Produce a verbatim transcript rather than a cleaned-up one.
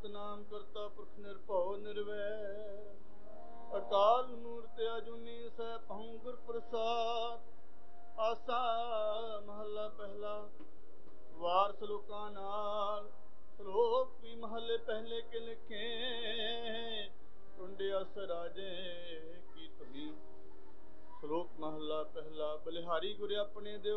ਸਤਨਾਮ ਕਰਤਾ ਪੁਰਖ ਨਿਰਭਉ ਨਿਰਵੈਰ ਅਕਾਲ ਮੂਰਤਿ ਅਜੂਨੀ ਸੈਭੰ ਗੁਰ ਪ੍ਰਸਾਦ। ਆਸਾ ਮਹੱਲਾ ਪਹਿਲਾ। ਵਾਰ ਸਲੋਕਾਂ ਨਾਲ। ਸਲੋਕ ਵੀ ਮਹੱਲੇ ਪਹਿਲੇ ਕੇ ਲਿਖੇ, ਟੁੰਡੇ ਅਸ ਰਾਜੇ ਕੀ ਧੁਨੀ। ਸਲੋਕ ਮਹੱਲਾ ਪਹਿਲਾ। ਬਲਿਹਾਰੀ ਗੁਰ ਆਪਣੇ ਦਿਓ